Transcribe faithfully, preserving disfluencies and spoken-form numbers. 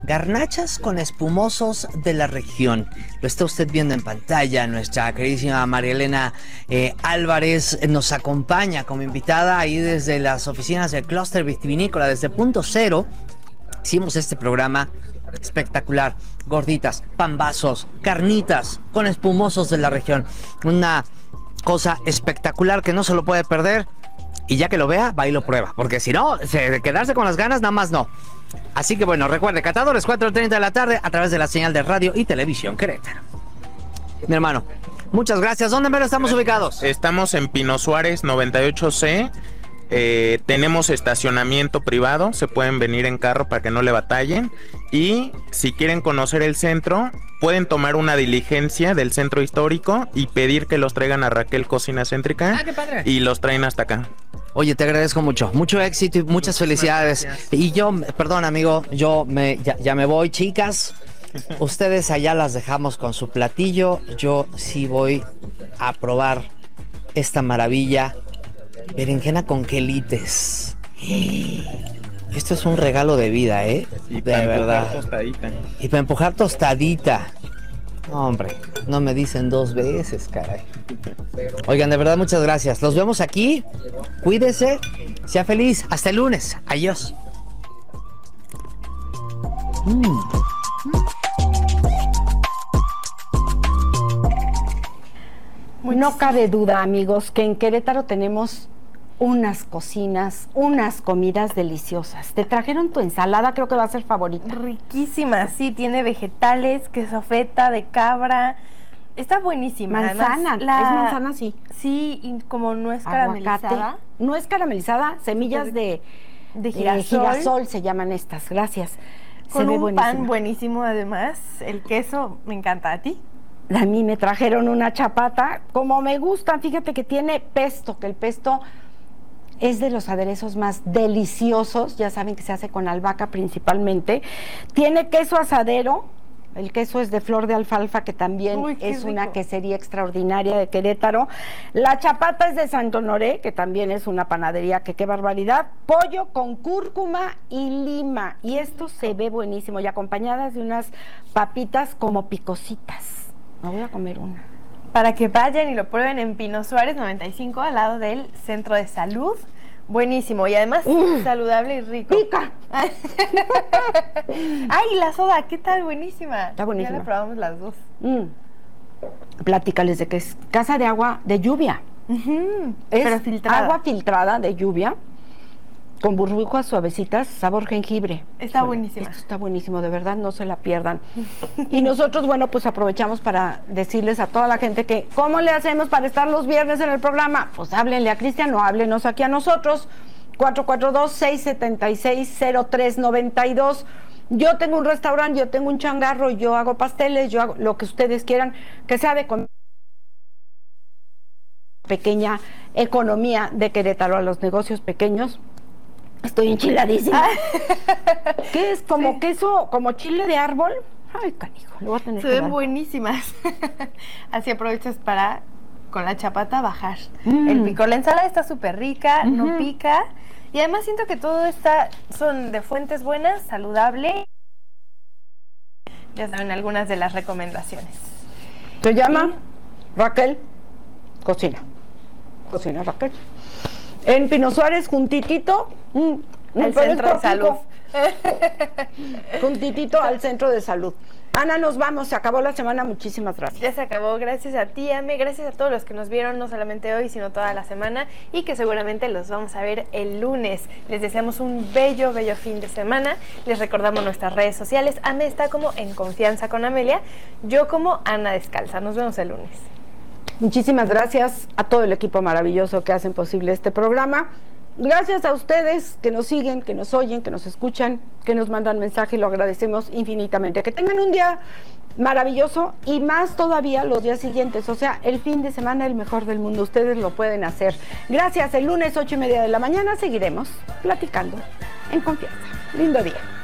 Garnachas con espumosos de la región. Lo está usted viendo en pantalla. Nuestra queridísima María Elena eh, Álvarez nos acompaña como invitada ahí desde las oficinas del Clúster Vitivinícola, desde Punto Cero. Hicimos este programa espectacular. Gorditas, pambazos, carnitas con espumosos de la región. Una cosa espectacular que no se lo puede perder. Y ya que lo vea, va y lo prueba. Porque si no, se, quedarse con las ganas, nada más no. Así que bueno, recuerde, Catadores, cuatro treinta de la tarde, a través de la señal de radio y televisión Querétaro. Mi hermano, muchas gracias. ¿Dónde mero estamos ubicados? Estamos en Pino Suárez noventa y ocho C. Eh, tenemos estacionamiento privado, se pueden venir en carro para que no le batallen. Y si quieren conocer el centro, pueden tomar una diligencia del centro histórico y pedir que los traigan a Raquel Cocina Céntrica. Ah, qué padre. Y los traen hasta acá. Oye, te agradezco mucho, mucho éxito y muchas felicidades. Y yo, perdón amigo, yo me, ya, ya me voy, chicas. Ustedes allá las dejamos con su platillo. Yo sí voy a probar esta maravilla. Berenjena con quelites. Esto es un regalo de vida, ¿eh? Y de para verdad. Tostadita. Y para empujar tostadita. Hombre, no me dicen dos veces, caray. Oigan, de verdad, muchas gracias. Los vemos aquí. Cuídese. Sea feliz. Hasta el lunes. Adiós. Mm. No cabe duda, amigos, que en Querétaro tenemos unas cocinas, unas comidas deliciosas. Te trajeron tu ensalada, creo que va a ser favorita. Riquísima, sí, tiene vegetales, queso feta de cabra. Está buenísima. Manzana, Además, la... es manzana, sí. Sí, y como no es Aguacate, caramelizada. no es caramelizada, semillas de, de de girasol. girasol se llaman estas, gracias. Con se ve un buenísima. pan buenísimo además. El queso me encanta. ¿A ti? A mí me trajeron una chapata, como me gusta, fíjate que tiene pesto, que el pesto es de los aderezos más deliciosos, ya saben que se hace con albahaca principalmente. Tiene queso asadero, el queso es de flor de alfalfa, que también Uy, es rico. una quesería extraordinaria de Querétaro. La chapata es de Santo Honoré, que también es una panadería, que qué barbaridad. Pollo con cúrcuma y lima, y esto se ve buenísimo, y acompañadas de unas papitas como picositas. Me voy a comer una. Para que vayan y lo prueben en Pino Suárez noventa y cinco, al lado del Centro de Salud. Buenísimo, y además Mm. saludable y rico. ¡Pica! Ay, la soda, ¿qué tal? Buenísima. Está buenísima. Ya la probamos las dos. Mm. Platícales de que es casa de agua de lluvia. Uh-huh. Es Pero filtrada. agua filtrada de lluvia con burbujas suavecitas, sabor jengibre. Está Híjole, buenísima. Esto está buenísimo, de verdad, no se la pierdan. Y nosotros, bueno, pues aprovechamos para decirles a toda la gente que, ¿cómo le hacemos para estar los viernes en el programa? Pues háblenle a Cristian o háblenos aquí a nosotros. cuatro cuatro dos, seis siete seis, cero tres nueve dos. Yo tengo un restaurante, yo tengo un changarro, yo hago pasteles, yo hago lo que ustedes quieran, que sea de com- pequeña economía de Querétaro, a los negocios pequeños. Estoy enchiladísima. ¿Qué es? ¿Como Sí. queso, como chile de árbol? Ay, canijo, lo voy a tener Se que ven dar. buenísimas. Así aprovechas para, con la chapata, bajar. Mm. El pico. La ensalada está súper rica, no Ujú. pica. Y además siento que todo está, son de fuentes buenas, saludable. Ya saben algunas de las recomendaciones. Se llama Raquel Cocina. Cocina Raquel. En Pino Suárez, juntitito, mm, me El parezco centro de a salud. Kiko. Juntitito al centro de salud. Ana, nos vamos, se acabó la semana, muchísimas gracias. Ya se acabó, gracias a ti, Ame, gracias a todos los que nos vieron, no solamente hoy, sino toda la semana, y que seguramente los vamos a ver el lunes. Les deseamos un bello, bello fin de semana. Les recordamos nuestras redes sociales. Ame está como En Confianza con Amelia, yo como Ana Descalza. Nos vemos el lunes. Muchísimas gracias a todo el equipo maravilloso que hacen posible este programa. Gracias a ustedes que nos siguen, que nos oyen, que nos escuchan, que nos mandan mensaje, lo agradecemos infinitamente. Que tengan un día maravilloso y más todavía los días siguientes, o sea, el fin de semana el mejor del mundo. Ustedes lo pueden hacer. Gracias, el lunes ocho y media de la mañana seguiremos platicando en confianza. Lindo día.